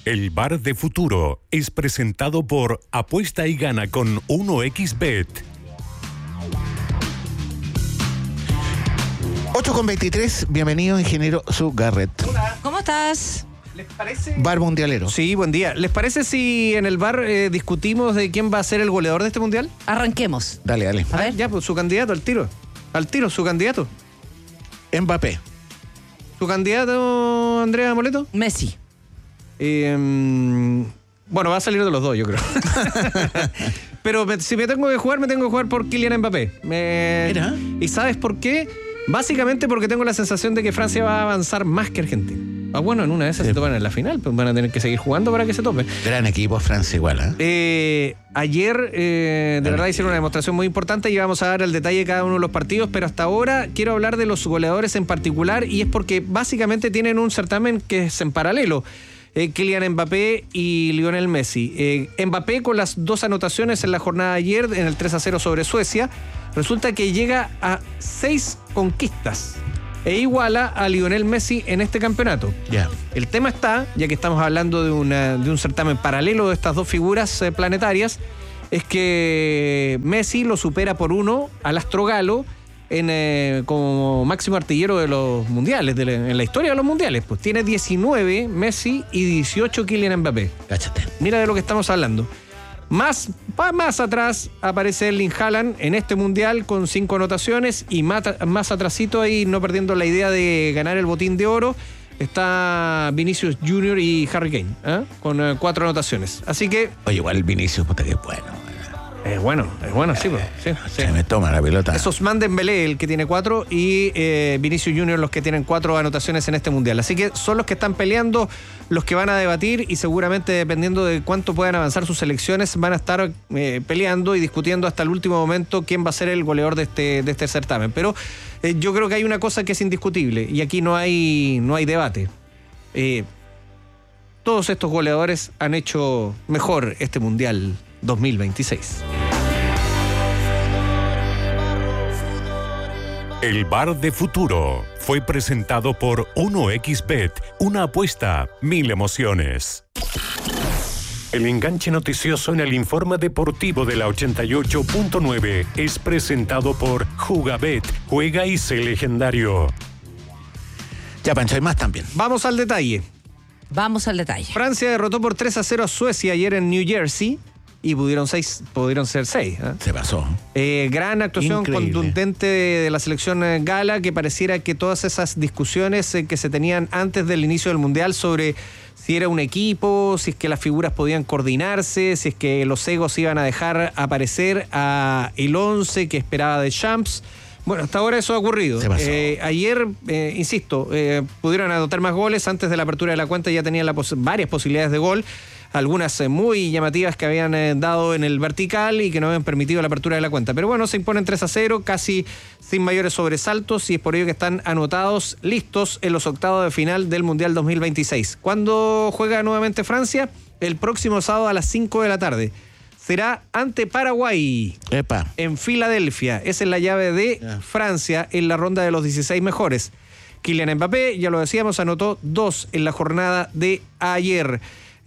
El Bar de Futuro es presentado por Apuesta y Gana con 1xBet. 8:23, bienvenido, ingeniero Zugarret. Hola. ¿Cómo estás? ¿Les parece? Bar mundialero. Sí, buen día. ¿Les parece si en el bar discutimos de quién va a ser el goleador de este mundial? Arranquemos. Dale. A ver. Ya, pues su candidato, al tiro. Al tiro, su candidato. Mbappé. ¿Su candidato, Andrea Moleto? Messi. Bueno, va a salir de los dos, yo creo. Pero si me tengo que jugar por Kylian Mbappé. Mira. ¿Y sabes por qué? Básicamente porque tengo la sensación de que Francia va a avanzar más que Argentina. Bueno, en una de esas se topan en la final, pues van a tener que seguir jugando para que se tope. Gran equipo, Francia igual, Ayer, de verdad, hicieron una demostración muy importante y vamos a dar el detalle de cada uno de los partidos, pero hasta ahora quiero hablar de los goleadores en particular y es porque básicamente tienen un certamen que es en paralelo. Kylian Mbappé y Lionel Messi. Mbappé con las 2 anotaciones en la jornada de ayer en el 3-0 sobre Suecia, resulta que llega a 6 conquistas e iguala a Lionel Messi en este campeonato. Ya. El tema está, ya que estamos hablando de un certamen paralelo de estas dos figuras planetarias, es que Messi lo supera por 1 al astro galo como máximo artillero de los mundiales, en la historia de los mundiales. Pues tiene 19 Messi y 18 Kylian Mbappé. Cáchate. Mira de lo que estamos hablando. Más atrás aparece Erling Haaland en este mundial con 5 anotaciones y más atrasito ahí, no perdiendo la idea de ganar el botín de oro, está Vinicius Junior y Harry Kane, con 4 anotaciones. Así que... Oye, igual el Vinicius, puta que es bueno. Es bueno, sí, pues. Sí. Se me toma la pelota. Es Ousmane Dembélé el que tiene 4 y Vinicius Junior los que tienen 4 anotaciones en este mundial. Así que son los que están peleando, los que van a debatir y seguramente dependiendo de cuánto puedan avanzar sus selecciones van a estar peleando y discutiendo hasta el último momento quién va a ser el goleador de este certamen. Pero yo creo que hay una cosa que es indiscutible y aquí no hay debate. Todos estos goleadores han hecho mejor este mundial 2026. El Bar de Futuro fue presentado por 1xBet, una apuesta, 1000 emociones. El enganche noticioso en el informe deportivo de la 88.9 es presentado por Jugabet, juega y sé legendario. Ya, Pancho, hay más también. Vamos al detalle. Francia derrotó por 3-0 a Suecia ayer en New Jersey y pudieron ser 6. Se pasó. Gran actuación Increíble. Contundente de la selección gala, que pareciera que todas esas discusiones que se tenían antes del inicio del Mundial sobre si era un equipo, si es que las figuras podían coordinarse, si es que los egos iban a dejar aparecer a el 11 que esperaba de Champs. Bueno, hasta ahora eso ha ocurrido. Se pasó. Ayer, insisto, pudieron anotar más goles. Antes de la apertura de la cuenta ya tenían varias posibilidades de gol. Algunas muy llamativas que habían dado en el vertical y que no habían permitido la apertura de la cuenta. Pero bueno, se imponen 3-0, casi sin mayores sobresaltos, y es por ello que están anotados, listos en los octavos de final del Mundial 2026. ¿Cuándo juega nuevamente Francia? El próximo sábado a las 5 de la tarde. Será ante Paraguay. Epa. En Filadelfia. Esa es la llave de Francia en la ronda de los 16 mejores. Kylian Mbappé, ya lo decíamos, anotó 2 en la jornada de ayer.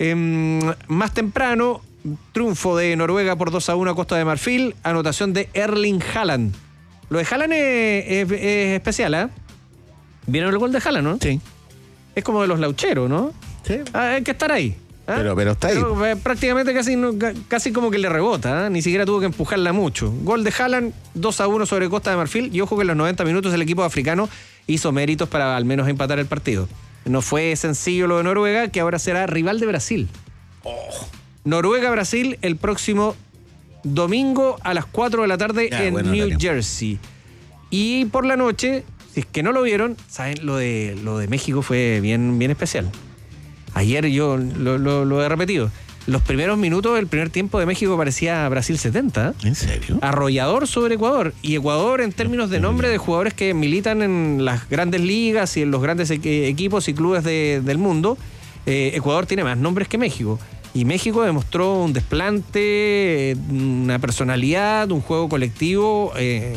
Más temprano, triunfo de Noruega por 2-1 a Costa de Marfil, anotación de Erling Haaland. Lo de Haaland es especial, ¿eh? ¿Vieron el gol de Haaland, no? Sí. Es como de los laucheros, ¿no? Sí. Hay que estar ahí. Pero está ahí. Pero, prácticamente casi como que le rebota, ni siquiera tuvo que empujarla mucho. Gol de Haaland, 2-1 sobre Costa de Marfil, y ojo que en los 90 minutos el equipo africano hizo méritos para al menos empatar el partido. No fue sencillo lo de Noruega, que ahora será rival de Brasil. Noruega-Brasil el próximo domingo a las 4 de la tarde en New Jersey. Y por la noche, si es que no lo vieron, ¿saben? Lo de México fue bien especial. Ayer yo lo he repetido. Los primeros minutos, el primer tiempo de México parecía Brasil 70. ¿En serio? Arrollador sobre Ecuador. Y Ecuador, en términos de nombre de jugadores que militan en las grandes ligas y en los grandes equipos y clubes del mundo, Ecuador tiene más nombres que México. Y México demostró un desplante, una personalidad, un juego colectivo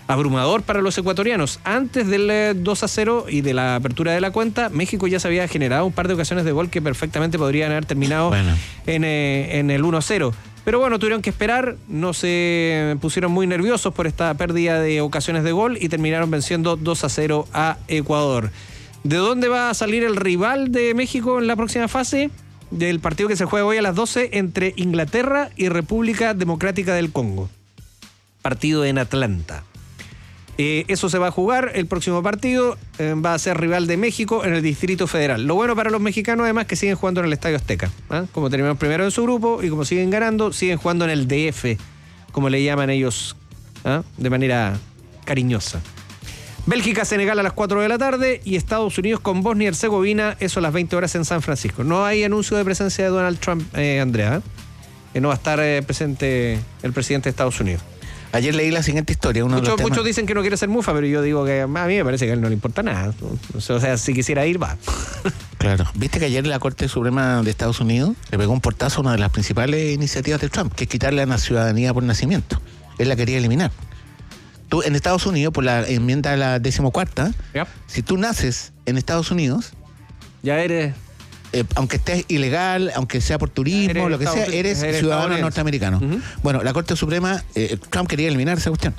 abrumador para los ecuatorianos. Antes del 2-0 y de la apertura de la cuenta, México ya se había generado un par de ocasiones de gol que perfectamente podrían haber terminado en el 1-0. Pero bueno, tuvieron que esperar, no se pusieron muy nerviosos por esta pérdida de ocasiones de gol y terminaron venciendo 2-0 a Ecuador. ¿De dónde va a salir el rival de México en la próxima fase? Del partido que se juega hoy a las 12 entre Inglaterra y República Democrática del Congo. Partido en Atlanta. Eso se va a jugar, el próximo partido va a ser rival de México en el Distrito Federal. Lo bueno para los mexicanos además que siguen jugando en el Estadio Azteca, como terminaron primero en su grupo y como siguen ganando, siguen jugando en el DF, como le llaman ellos, de manera cariñosa. Bélgica-Senegal a las 4 de la tarde y Estados Unidos con Bosnia y Herzegovina, eso a las 20 horas en San Francisco. No hay anuncio de presencia de Donald Trump, Andrea, no va a estar presente el presidente de Estados Unidos. Ayer leí la siguiente historia. Muchos dicen que no quiere ser mufa, pero yo digo que a mí me parece que a él no le importa nada. O sea, si quisiera ir, va. Claro. ¿Viste que ayer la Corte Suprema de Estados Unidos le pegó un portazo a una de las principales iniciativas de Trump, que es quitarle la ciudadanía por nacimiento? Él la quería eliminar. Tú, en Estados Unidos, por la enmienda de la 14ª, si tú naces en Estados Unidos, ya eres... aunque estés ilegal, aunque sea por turismo, lo que sea, eres ciudadano norteamericano. Bueno, la Corte Suprema, Trump quería eliminar esa cuestión.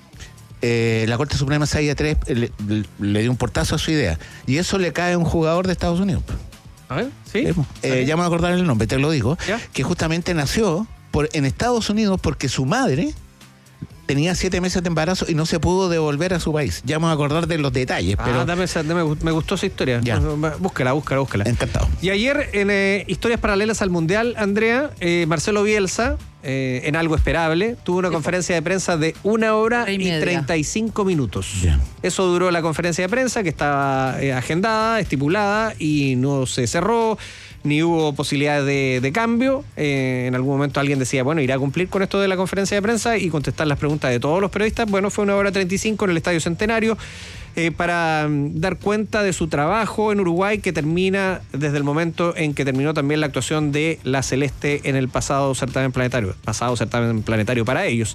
La Corte Suprema 6-3 le dio un portazo a su idea. Y eso le cae a un jugador de Estados Unidos. A ver, ¿sí? Ya me voy a acordar el nombre, te lo digo. ¿Ya? Que justamente nació en Estados Unidos porque su madre tenía 7 meses de embarazo y no se pudo devolver a su país. Ya me voy a acordar de los detalles. Pero... me gustó esa historia. Ya. Búscala. Encantado. Y ayer, en historias paralelas al Mundial, Andrea, Marcelo Bielsa, en algo esperable, tuvo una conferencia de prensa de 1 hora y 35 minutos. Bien. Eso duró la conferencia de prensa, que estaba agendada, estipulada, y no se cerró, ni hubo posibilidad de cambio. En algún momento alguien decía, bueno, irá a cumplir con esto de la conferencia de prensa y contestar las preguntas de todos los periodistas. Bueno, fue 1 hora 35 en el Estadio Centenario para dar cuenta de su trabajo en Uruguay, que termina desde el momento en que terminó también la actuación de la Celeste en el pasado certamen planetario para ellos.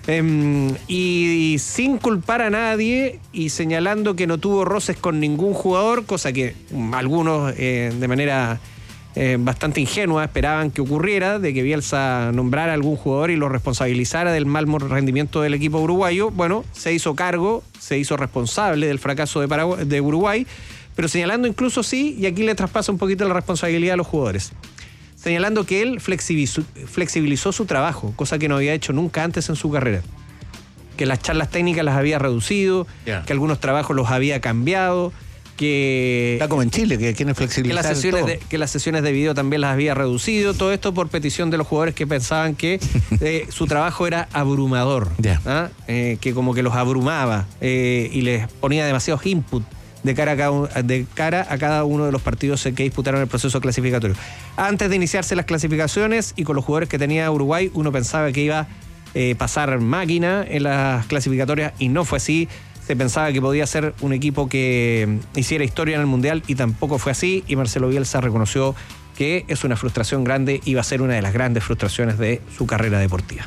Y sin culpar a nadie y señalando que no tuvo roces con ningún jugador, cosa que algunos de manera bastante ingenua esperaban que ocurriera, de que Bielsa nombrara a algún jugador y lo responsabilizara del mal rendimiento del equipo uruguayo. Bueno, se hizo cargo, se hizo responsable del fracaso de Uruguay, pero señalando incluso y aquí le traspasa un poquito la responsabilidad a los jugadores, señalando que él flexibilizó su trabajo, cosa que no había hecho nunca antes en su carrera, que las charlas técnicas las había reducido, que algunos trabajos los había cambiado, que... Está como en Chile, que quieren flexibilizar que las sesiones de video también las había reducido, todo esto por petición de los jugadores que pensaban que su trabajo era abrumador, que como que los abrumaba y les ponía demasiados inputs de cara a cada uno de los partidos que disputaron el proceso clasificatorio. Antes de iniciarse las clasificaciones y con los jugadores que tenía Uruguay, uno pensaba que iba a pasar máquina en las clasificatorias y no fue así. Se pensaba que podía ser un equipo que hiciera historia en el Mundial y tampoco fue así, y Marcelo Bielsa reconoció que es una frustración grande y va a ser una de las grandes frustraciones de su carrera deportiva.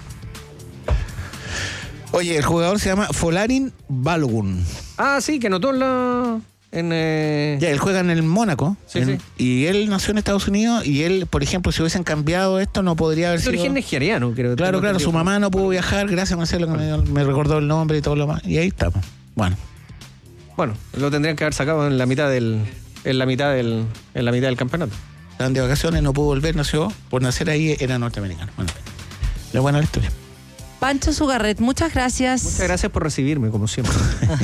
Oye, el jugador se llama Folarin Balogun. Sí, que anotó Ya, él juega en el Mónaco. Sí. Y él nació en Estados Unidos y él, por ejemplo, si hubiesen cambiado esto, no podría haber sido... De origen nigeriano, creo. Claro, su mamá no pudo viajar, gracias a Marcelo que me recordó el nombre y todo lo más. Y ahí estamos. Bueno, lo tendrían que haber sacado en la mitad del campeonato. Estaban de vacaciones, no pudo volver, nació, por nacer ahí era norteamericano. Bueno, lo bueno de la historia. Pancho Sugarret, muchas gracias. Muchas gracias por recibirme, como siempre.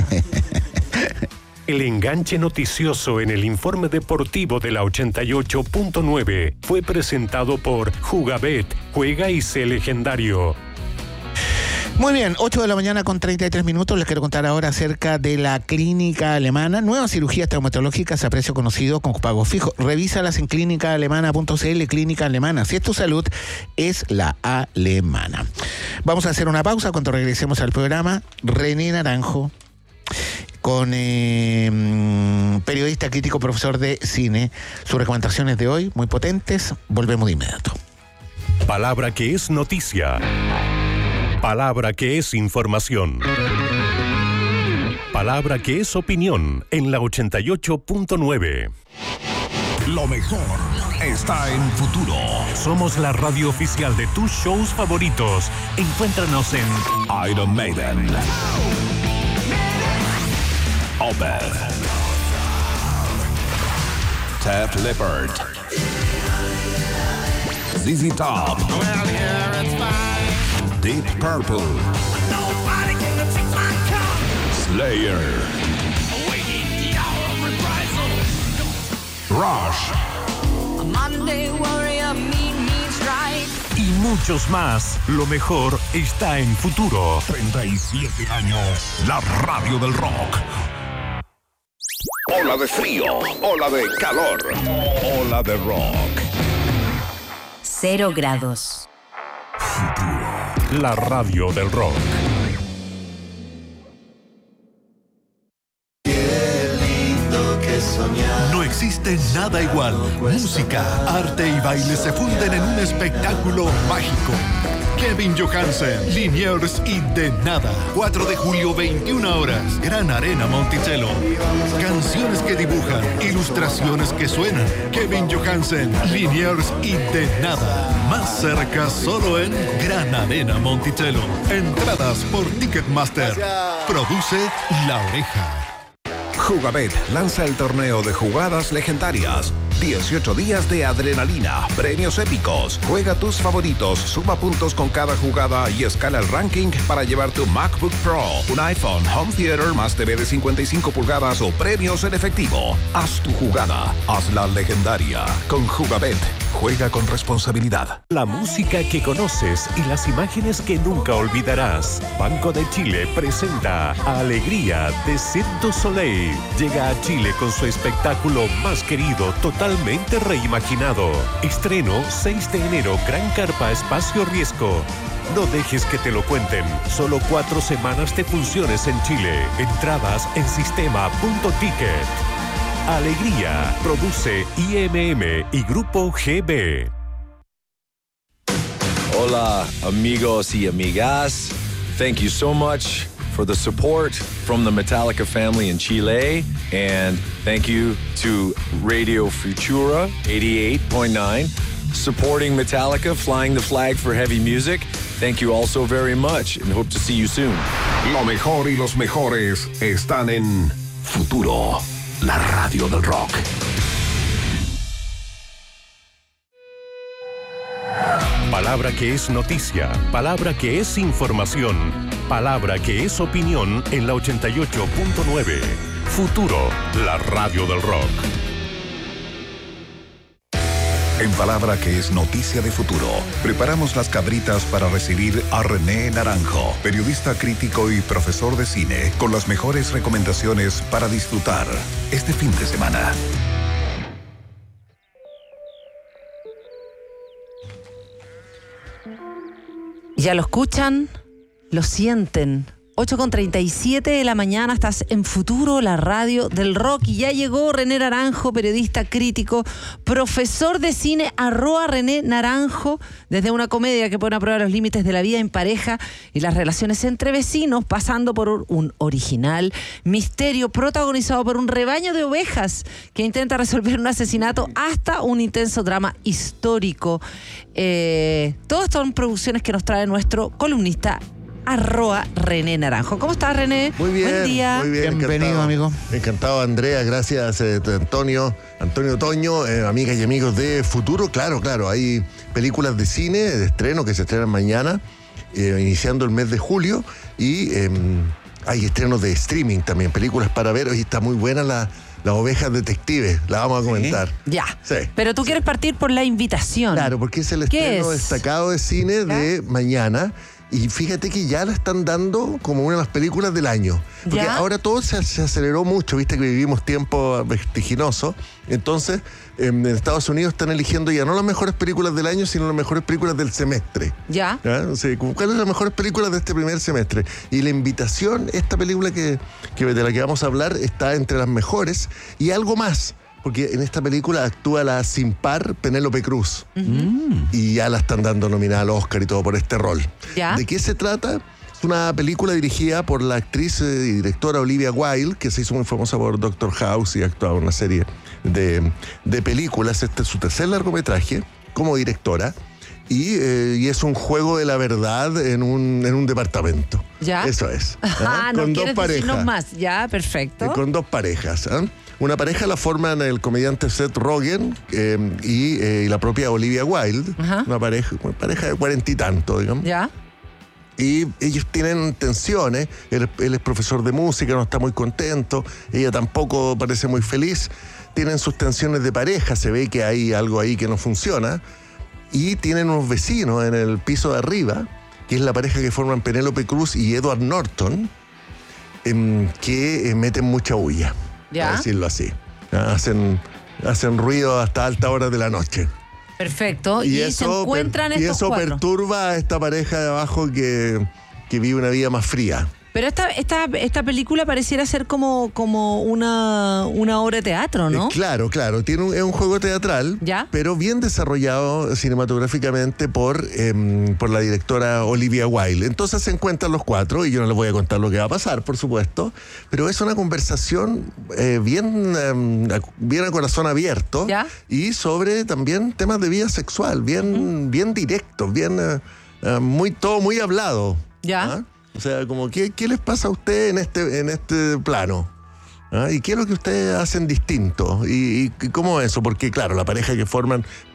El enganche noticioso en el informe deportivo de la 88.9 fue presentado por Jugabet, juega y sé legendario. Muy bien, 8 de la mañana con 33 minutos. Les quiero contar ahora acerca de la Clínica Alemana. Nuevas cirugías traumatológicas a precio conocido con pago fijo. Revísalas en clínicaalemana.cl. Clínica Alemana. Si es tu salud, es la alemana. Vamos a hacer una pausa. Cuando regresemos al programa, René Naranjo, con periodista, crítico, profesor de cine. Sus recomendaciones de hoy, muy potentes. Volvemos de inmediato. Palabra que es noticia. Palabra que es información. Palabra que es opinión en la 88.9. Lo mejor está en Futuro. Somos la radio oficial de tus shows favoritos. Encuéntranos en Iron Maiden, Opeth, Def Leppard, ZZ Top, Deep Purple, Slayer, Rush y muchos más. Lo mejor está en Futuro. 37 años, la radio del rock. Ola de frío, ola de calor, ola de rock. 0 grados. Futuro, la radio del rock. No existe nada igual. Música, arte y baile se funden en un espectáculo mágico. Kevin Johansen, Liniers y De Nada. 4 de julio, 21 horas. Gran Arena Monticello. Canciones que dibujan, ilustraciones que suenan. Kevin Johansen, Liniers y De Nada. Más cerca solo en Gran Arena Monticello. Entradas por Ticketmaster. Produce La Oreja. Jugabet lanza el torneo de jugadas legendarias. 18 días de adrenalina, premios épicos. Juega tus favoritos, suma puntos con cada jugada y escala el ranking para llevar tu MacBook Pro, un iPhone, home theater más TV de 55 pulgadas o premios en efectivo. Haz tu jugada, hazla legendaria. Con Jugabet, juega con responsabilidad. La música que conoces y las imágenes que nunca olvidarás. Banco de Chile presenta Alegría de Cirque du Soleil. Llega a Chile con su espectáculo más querido, totalmente reimaginado. Estreno 6 de enero, Gran Carpa Espacio Riesgo. No dejes que te lo cuenten. Solo 4 semanas de funciones en Chile. Entradas en sistema.ticket. Alegría. Produce IMM y Grupo GB. Hola, amigos y amigas. Thank you so much for the support from the Metallica family in Chile. And thank you to Radio Futura 88.9, supporting Metallica, flying the flag for heavy music. Thank you all so very much and hope to see you soon. Lo mejor y los mejores están en Futuro, la radio del rock. Palabra que es noticia, palabra que es información, palabra que es opinión en la 88.9. Futuro, la radio del rock. En Palabra que es noticia de Futuro, preparamos las cabritas para recibir a René Naranjo, periodista crítico y profesor de cine, con las mejores recomendaciones para disfrutar este fin de semana. Ya lo escuchan, lo sienten. 8:37 de la mañana, estás en Futuro, la radio del rock. Y ya llegó René Naranjo, periodista crítico, profesor de cine, @René Naranjo, desde una comedia que pone a prueba los límites de la vida en pareja y las relaciones entre vecinos, pasando por un original misterio protagonizado por un rebaño de ovejas que intenta resolver un asesinato, hasta un intenso drama histórico. Todas son producciones que nos trae nuestro columnista @René Naranjo. ¿Cómo estás, René? Muy bien. Buen día. Muy bien. Bienvenido, amigo. Encantado, Andrea. Gracias, Antonio Toño, amigas y amigos de Futuro. Claro, hay películas de cine de estreno que se estrenan mañana, iniciando el mes de julio. Y hay estrenos de streaming también, películas para ver. Hoy está muy buena las ovejas detectives, la vamos a comentar. Ya. Sí. Pero tú quieres partir por la invitación. Claro, porque es el estreno destacado de cine de mañana. Y fíjate que ya la están dando como una de las películas del año. Porque ahora todo se aceleró mucho, viste que vivimos tiempos vertiginosos. Entonces, en Estados Unidos están eligiendo ya no las mejores películas del año, sino las mejores películas del semestre. ¿Ya? O sea, ¿cuáles son las mejores películas de este primer semestre? Y la invitación, esta película de la que vamos a hablar, está entre las mejores. Y algo más, porque en esta película actúa la sin par Penélope Cruz. Y ya la están dando nominada al Oscar y todo por este rol. ¿Ya? ¿De qué se trata? Es una película dirigida por la actriz y directora Olivia Wilde, que se hizo muy famosa por Doctor House y ha actuado en una serie de películas. Este es su tercer largometraje como directora. Y es un juego de la verdad en un departamento. ¿Ya? Eso es. No con dos quieres parejas. decirnos más. Ya, perfecto. Con dos parejas. Una pareja la forman el comediante Seth Rogen y la propia Olivia Wilde. Ajá. Una pareja de 40 y tanto, digamos. Ya. Y ellos tienen tensiones. Él es profesor de música, no está muy contento. Ella tampoco parece muy feliz. Tienen sus tensiones de pareja. Se ve que hay algo ahí que no funciona. Y tienen unos vecinos en el piso de arriba, que es la pareja que forman Penélope Cruz y Edward Norton, que meten mucha bulla, ¿Ya? por decirlo así. Hacen ruido hasta altas horas de la noche. Perfecto. Y se encuentran estos Y eso cuatro. perturba a esta pareja de abajo que vive una vida más fría. Pero esta película pareciera ser como una obra de teatro, ¿no? Claro. Es un juego teatral, ¿Ya? pero bien desarrollado cinematográficamente por la directora Olivia Wilde. Entonces se encuentran los cuatro, y yo no les voy a contar lo que va a pasar, por supuesto, pero es una conversación bien a corazón abierto. ¿Ya? Y sobre también temas de vida sexual, bien directos, todo muy hablado. ¿Ya? ¿Ah? O sea, como, ¿qué les pasa a usted en este plano? ¿Ah? ¿Y qué es lo que ustedes hacen distinto? ¿Y cómo eso? Porque, claro, la pareja que forman